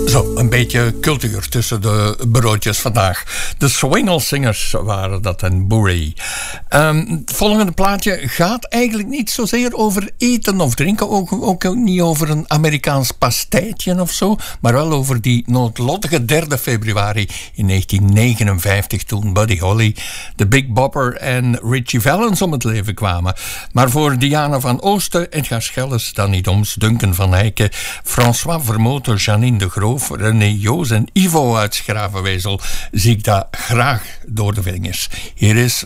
Zo, een beetje cultuur tussen de broodjes vandaag. De Swinglesingers waren dat en Bourrée. Het volgende plaatje gaat eigenlijk niet zozeer over eten of drinken. Ook niet over een Amerikaans pastijtje of zo. Maar wel over die noodlottige 3 februari in 1959. Toen Buddy Holly, de Big Bopper en Ritchie Valens om het leven kwamen. Maar voor Diana van Oosten, Edgar Schelles, Danny Doms, Duncan van Eycken, François Vermoten, Janine de Groof, René Joos en Ivo uit Schravenwezel zie ik dat graag door de vingers. Hier is